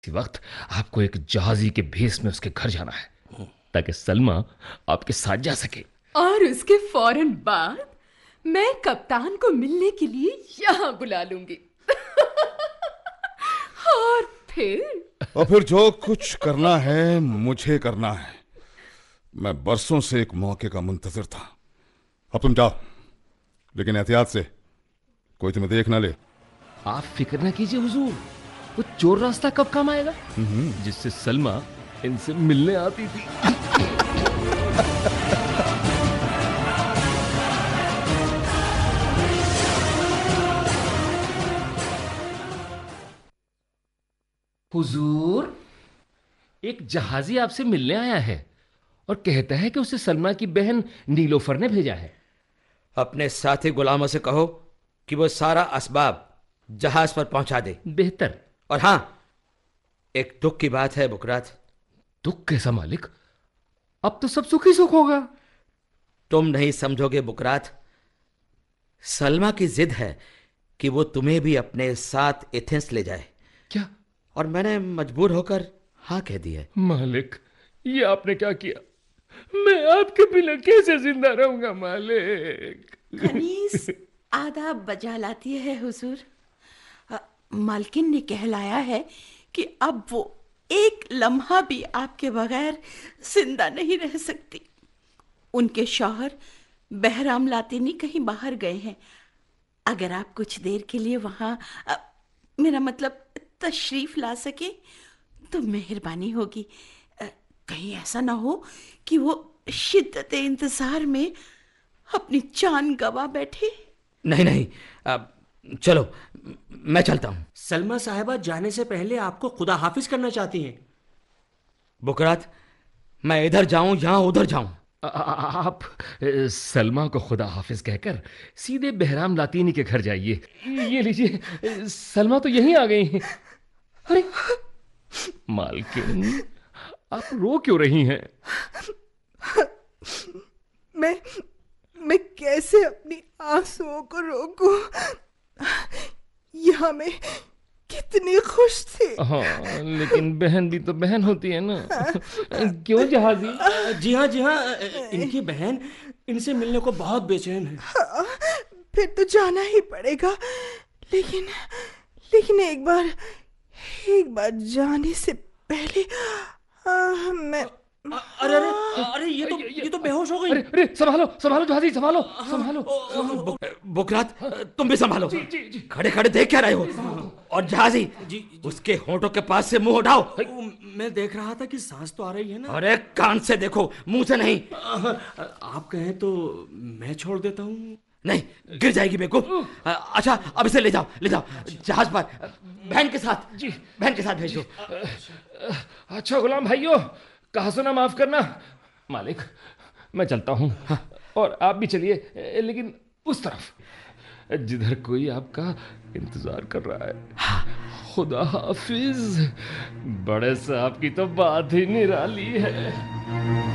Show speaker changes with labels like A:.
A: इसी वक्त आपको एक जहाजी के भेस में उसके घर जाना है, ताकि सलमा आपके साथ जा सके।
B: और उसके फौरन बाद मैं कप्तान को मिलने के लिए यहाँ बुला लूंगी। और फिर
C: और फिर जो कुछ करना है मुझे करना है। मैं बरसों से एक मौके का मुंतजर था। अब तुम जाओ, लेकिन एहतियात से, कोई तुम्हें देख ना ले।
A: आप फिक्र न कीजिए हुजूर, वो चोर रास्ता कब काम आएगा जिससे सलमा इनसे मिलने आती थी। हुजूर, एक जहाजी आपसे मिलने आया है और कहता है कि उसे सलमा की बहन नीलोफर ने भेजा है।
D: अपने साथी गुलामों से कहो कि वो सारा असबाब जहाज पर पहुंचा दे।
A: बेहतर।
D: और हां, एक दुख की बात है बुकरात।
A: दुख कैसा मालिक? अब तो सब सुखी सुख होगा।
D: तुम नहीं समझोगे बुकरात। सलमा की जिद है कि वो तुम्हें भी अपने साथ एथेंस ले जाए।
A: क्या?
D: और मैंने मजबूर होकर हाँ कह दी है।
A: मालिक, ये आपने क्या किया? मैं आपके बिना कैसे जिंदा रहूंगा मालिक?
E: खनीस आदाब बजा लाती है हुजूर। मालकिन ने कहलाया है कि अब वो एक लम्हा भी आपके बगैर जिंदा नहीं रह सकती। उनके शौहर बहराम लातिनी कहीं बाहर गए हैं। अगर आप कुछ देर के लिए वहां मेरा मतलब तशरीफ ला सके तो मेहरबानी होगी। कहीं ऐसा ना हो कि वो शिद्दत इंतजार में अपनी जान गवा बैठे।
D: नहीं नहीं, चलो मैं चलता हूं।
F: सलमा साहिबा जाने से पहले आपको खुदा हाफिज करना चाहती हैं।
D: बुकरात, मैं इधर जाऊं या उधर जाऊं?
A: आप सलमा को खुदा हाफिज कहकर सीधे बहराम लातीनी के घर जाइए। ये लीजिए, सलमा तो यहीं आ गई हैं। अरे मालकिन, आप रो क्यों रही हैं?
G: मैं कैसे अपनी आंसुओं को रोकूं? यहाँ मैं कितनी खुश थी।
A: हाँ, लेकिन बहन भी तो बहन होती है ना। क्यों जहाजी?
F: जी हाँ, जी हाँ, इनकी बहन इनसे मिलने को बहुत बेचैन है।
G: हाँ, फिर तो जाना ही पड़ेगा। लेकिन लेकिन एक बार जाने से पहले मैं
F: अरे अरे अरे, ये तो बेहोश हो गई।
A: अरे अरे, संभालो संभालो जहाजी, संभालो संभालो।
D: बुकरात, तुम भी संभालो। खड़े खड़े देख क्या रहे हो? और जहाजी, उसके होंठों के पास से मुंह उठाओ।
F: मैं देख रहा था कि सांस तो आ रही है ना।
D: अरे कान से देखो, मुंह से नहीं।
F: आप कहें तो मैं छोड़ देता हूँ।
D: नहीं, गिर जाएगी बेवकूफ। अच्छा, अब इसे ले जाओ, ले जाओ जहाज पर। बहन के साथ, जी बहन के साथ भेजो।
A: अच्छा गुलाम भाइयों, कहा सुना माफ करना। मालिक, मैं चलता हूँ। और आप भी चलिए, लेकिन उस तरफ जिधर कोई आपका इंतजार कर रहा है। खुदा हाफिज। बड़े साहब की तो बात ही निराली है।